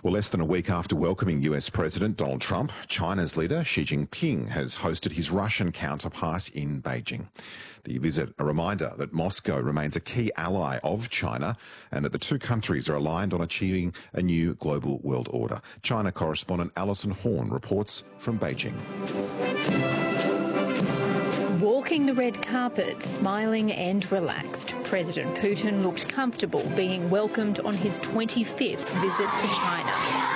Well, less than a week after welcoming US President Donald Trump, China's leader Xi Jinping has hosted his Russian counterpart in Beijing. The visit a reminder that Moscow remains a key ally of China and that the two countries are aligned on achieving a new global world order. China correspondent Alison Horn reports from Beijing. Walking the red carpet, smiling and relaxed, President Putin looked comfortable being welcomed on his 25th visit to China.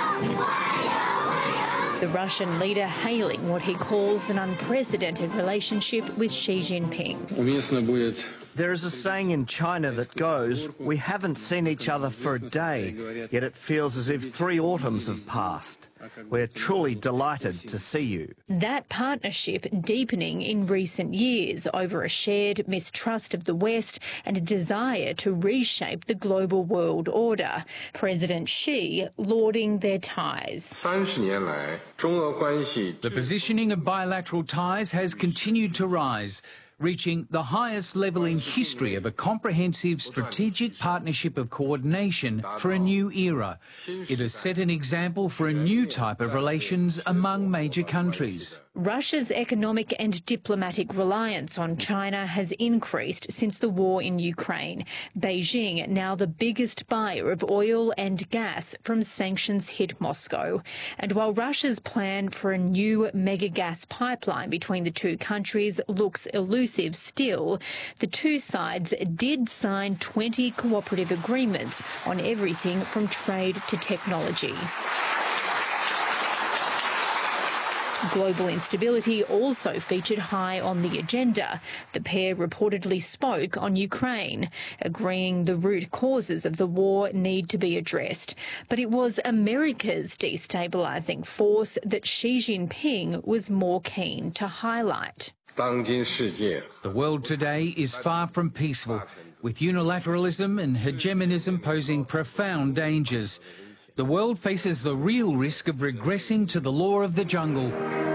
The Russian leader hailing what he calls an unprecedented relationship with Xi Jinping. There is a saying in China that goes, "We haven't seen each other for a day, yet it feels as if 3 autumns have passed. We're truly delighted to see you." That partnership deepening in recent years over a shared mistrust of the West and a desire to reshape the global world order. President Xi lauding their ties. The positioning of bilateral ties has continued to rise, reaching the highest level in history of a comprehensive strategic partnership of coordination for a new era. It has set an example for a new type of relations among major countries. Russia's economic and diplomatic reliance on China has increased since the war in Ukraine. Beijing now the biggest buyer of oil and gas from sanctions hit Moscow. And while Russia's plan for a new mega gas pipeline between the two countries looks elusive still, the two sides did sign 20 cooperative agreements on everything from trade to technology. Global instability also featured high on the agenda. The pair reportedly spoke on Ukraine, agreeing the root causes of the war need to be addressed. But it was America's destabilising force that Xi Jinping was more keen to highlight. The world today is far from peaceful, with unilateralism and hegemonism posing profound dangers. The world faces the real risk of regressing to the law of the jungle.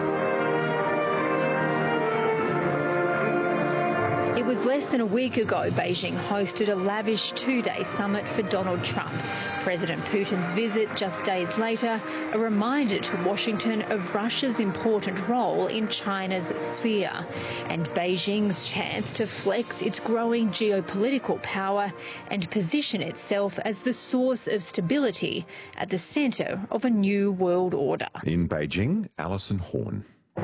It was less than a week ago Beijing hosted a lavish 2-day summit for Donald Trump. President Putin's visit just days later, a reminder to Washington of Russia's important role in China's sphere and Beijing's chance to flex its growing geopolitical power and position itself as the source of stability at the centre of a new world order. In Beijing, Alison Horn.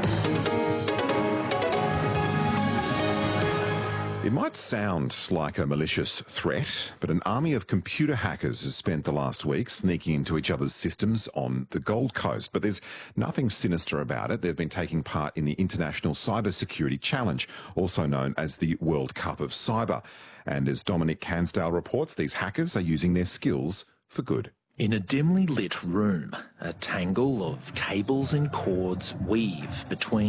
It might sound like a malicious threat, but an army of computer hackers has spent the last week sneaking into each other's systems on the Gold Coast. But there's nothing sinister about it. They've been taking part in the International Cybersecurity Challenge, also known as the World Cup of Cyber. And as Dominic Cansdale reports, these hackers are using their skills for good. In a dimly lit room, a tangle of cables and cords weave between